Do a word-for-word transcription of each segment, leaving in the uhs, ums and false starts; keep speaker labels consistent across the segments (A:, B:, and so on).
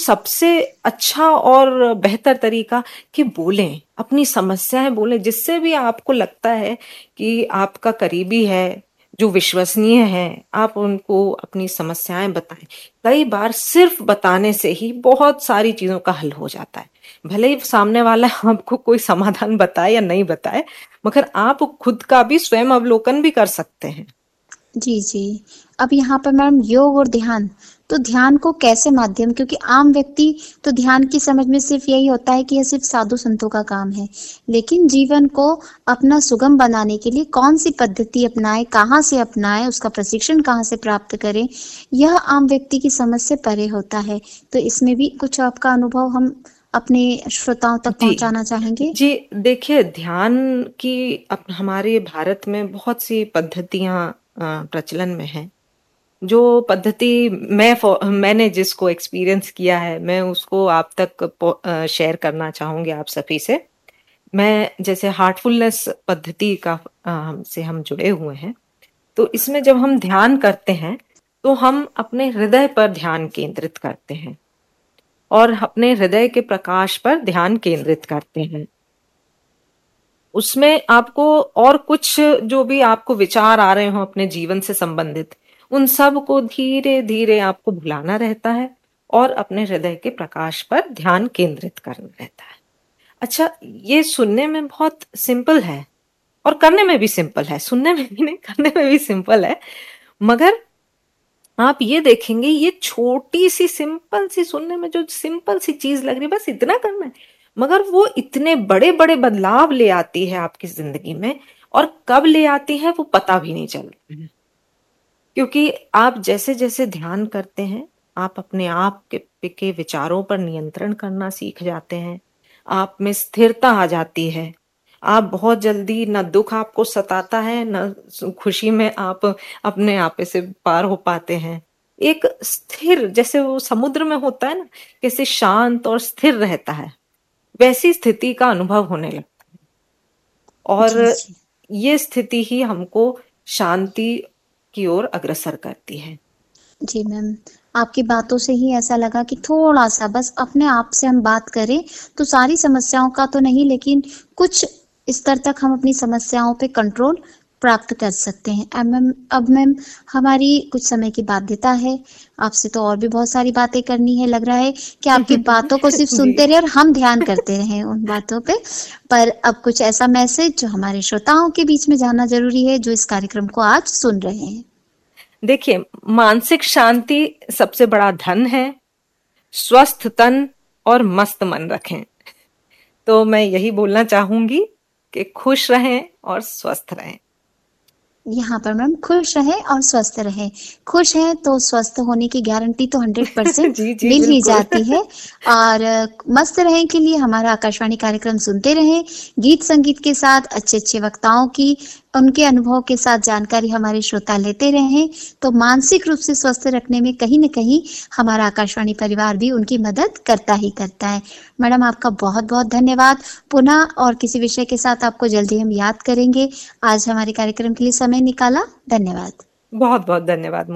A: सबसे अच्छा और बेहतर तरीका कि बोलें, अपनी समस्याएं बोलें, जिससे भी आपको लगता है कि आपका करीबी है, जो विश्वसनीय है, आप उनको अपनी समस्याएं बताएं। कई बार सिर्फ बताने से ही बहुत सारी चीजों का हल हो जाता है। भले ही सामने वाला आपको कोई समाधान बताए या नहीं बताए, मगर आप खुद का भी स्वयं अवलोकन भी कर सकते हैं।
B: जी, जी। अब यहाँ पर मैम योग और ध्यान, तो ध्यान को कैसे माध्यम, क्योंकि आम व्यक्ति तो ध्यान की समझ में सिर्फ यही होता है कि यह सिर्फ साधु संतों का काम है। लेकिन जीवन को अपना सुगम बनाने के लिए कौन-सी पद्धति अपनाएँ, कहाँ से अपनाएँ, उसका प्रशिक्षण कहाँ से प्राप्त करें, यह आम व्यक्ति की समझ से परे होता है। तो इसमें भी कुछ आपका अनुभव हम अपने श्रोताओं तक
A: जी।
B: पहुँचाना चाहेंगे?
A: जी, देखिए ध्यान की अप हमारे भारत में बहुत सी पद्धतियाँ अ, प्रचलन में हैं। जो पद्धति मैं फ़ो मैंने जिसको एक्सपीरियंस किया है, मैं उसको आप तक पो अ, शेयर करना चाहूँगी आप सभी से। मैं जैसे हार्टफुलनेस पद्धति का अ, से हम जुड़े हुए हैं, तो इसमें जब हम ध्यान करते हैं, तो हम अपने हृदय पर ध्यान केंद्रित करते हैं और अपने हृदय के प्रकाश पर ध्यान केंद्रित करते हैं। उसमें आपको और कुछ जो भी आपको विचार आ रहे हों अपने जीवन से संबंधित, उन सब को धीरे-धीरे आपको भुलाना रहता है और अपने हृदय के प्रकाश पर ध्यान केंद्रित करना रहता है। अच्छा, ये सुनने में बहुत सिंपल है और करने में भी सिंपल है, सुनने में भी नहीं, करने में भी सिंपल है। मगर आप ये देखेंगे, ये छोटी-सी सिंपल सी, सुनने में जो सिंपल सी चीज़ लग रही है, बस इतना करना है, मगर वो इतने बड़े-बड़े बदलाव ले आती है आपकी ज़िंदगी में, और कब ले आती है वो पता भी नहीं चलता है। क्योंकि आप जैसे-जैसे ध्यान करते हैं, आप अपने आप के पे के विचारों पर नियंत्रण करना सीख जाते हैं। आप में स्थिरता आ जाती है। आप बहुत जल्दी, ना दुःख आपको सताता है, ना सु खुशी में आप अपने आपे से पार हो पाते हैं। एक स्थिर, जैसे वो समुद्र में होता है ना, कैसे शांत और स्थिर रहता है, वैसी स्थिति का अनुभव होने लगता है।
B: जी,
A: और
B: जी।
A: ये स्थिति ही हमको शांति की ओर अग्रसर करती है।
B: जी मैम, आपकी बातों से ही ऐसा लगा कि थोड़ा-सा बस अपने आप से हम बात करें, तो सारी समस्याओं का तो नहीं, लेकिन कुछ स्तर तक हम अपनी समस्याओं पे कंट्रोल प्राप्त कर सकते हैं। अब मैम अब मैम हमारी कुछ समय की बाध्यता है, आपसे तो और भी बहुत सारी बातें करनी है। लग रहा है कि आपकी बातों को सिर्फ
A: जी।
B: सुनते रहें और हम ध्यान करते रहें उन बातों पे। पर अब कुछ ऐसा मैसेज जो हमारे श्रोताओं के बीच में जाना ज़रूरी है, जो इस कार्यक्रम को आज सुन रहे हैं।
A: देखिए, मानसिक शांति सबसे बड़ा धन है। स्वस्थ तन और मस्त मन रखें। तो मैं यही बोलना चाहूँगी कि खुश रहें और स्वस्थ रहें।
B: यहाँ पर मैम खुश रहें और स्वस्थ रहें। खुश हैं तो स्वस्थ होने की गारंटी तो हंड्रेड परसेंट
A: जी, जी,
B: मिल ही
A: बिल्कुल।
B: जाती है। और मस्त रहें के लिए हमारा आकाशवाणी कार्यक्रम सुनते रहें। गीत-संगीत के साथ अच्छे-अच्छे वक्ताओं की, उनके अनुभव के साथ जानकारी हमारे श्रोता लेते रहें, तो मानसिक रूप से स्वस्थ रखने में कहीं न कहीं हमारा आकाशवाणी परिवार भी उनकी मदद करता ही करता है। मैडम, आपका बहुत-बहुत धन्यवाद। पुनः और किसी विषय के साथ आपको जल्दी हम याद करेंगे। आज हमारे कार्यक्रम के लिए समय निकाला, धन्यवाद।
A: बहुत-बहुत धन्यवाद।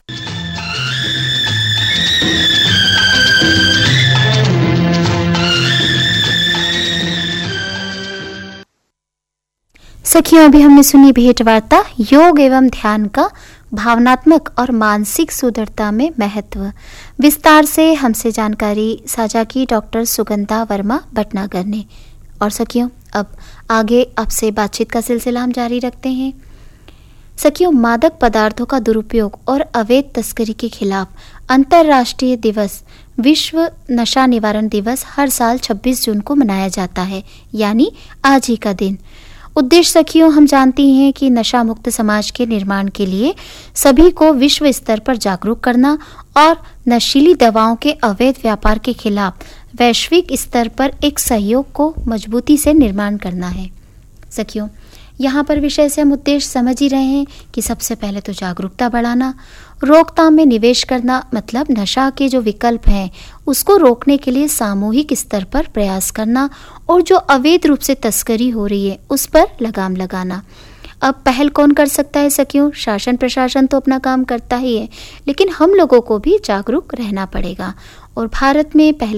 C: सखियों, अभी हमने सुनी भेंट वार्ता योग एवं ध्यान का भावनात्मक और मानसिक सुदृढ़ता में महत्व। विस्तार से हमसे जानकारी साझा की डॉक्टर सुगंधा वर्मा भटनागर ने। और सखियों, अब आगे आपसे बातचीत का सिलसिला हम जारी रखते हैं। सखियों, मादक पदार्थों का दुरुपयोग और अवैध तस्करी के खिलाफ अंतर्राष्ट्रीय दिवस विश्व नशा निवारण दिवस हर साल छब्बीस जून को मनाया जाता है, यानी आज ही का दिन। उद्देश्य सखियों, हम जानती हैं कि नशा मुक्त समाज के निर्माण के लिए सभी को विश्व स्तर पर जागरूक करना और नशीली दवाओं के अवैध व्यापार के खिलाफ वैश्विक स्तर पर एक सहयोग को मजबूती से निर्माण करना है। सखियों, यहाँ पर विषय से हम उद्देश्य समझ ही रहे हैं कि सबसे पहले तो जागरूकता बढ़ाना, रोकथाम में निवेश करना, मतलब नशा के जो विकल्प हैं उसको रोकने के लिए सामूहिक स्तर पर प्रयास करना, और जो अवैध रूप से तस्करी हो रही है उस पर लगाम लगाना। अब पहल कौन कर सकता है सखियों? शासन प्रशासन तो अपना काम करता ही है, लेकिन हम लोगों को भी जागरूक रहना पड़ेगा। और भारत में पहल